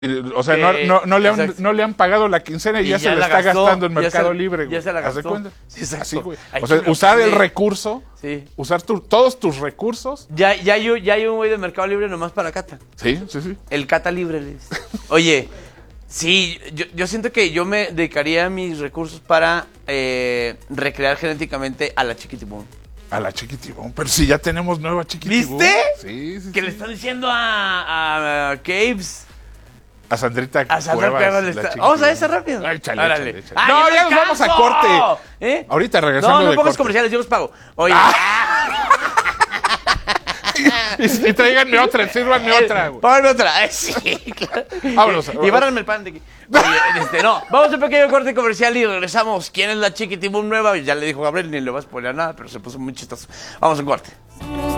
O sea, no le han pagado la quincena y ya se la está gastando en Mercado Libre, güey. Ya se la ¿Haz de gastó. cuenta? Sí, exacto. Así, güey. Hay O sea, que usar el meterle. recurso, Sí. usar todos tus recursos. Ya hay un güey de Mercado Libre nomás para Cata. Sí, sí, sí. El Cata Libre, le dice. Oye, sí, yo siento que yo me dedicaría mis recursos para recrear genéticamente a la Chiquitibum. A la Chiquitibum. Pero si ya tenemos nueva Chiquitibum. ¿Viste? Sí, sí. Que sí. le están diciendo a Caves. A Sandrita A Sandra Cuevas, Cuevas la le está. Chiquitibum. Vamos a esa rápido. Ay, chale, Órale. chale, chale. ¡Ah, No, yo ya nos vamos a alcanzo! corte. ¿Eh? Ahorita regresando No de pongas corte. comerciales, yo los pago. Oye, Y tráiganme otra, sírvanme otra, güey. pónganme otra. Sí, claro. Vámonos. Y bárranme el pan de aquí. Oye, no, vamos a un pequeño corte comercial y regresamos. ¿Quién es la Chiquitibum nueva? Ya le dijo Gabriel, ni le vas a spoiler nada, pero se puso muy chistoso. Vamos a un corte.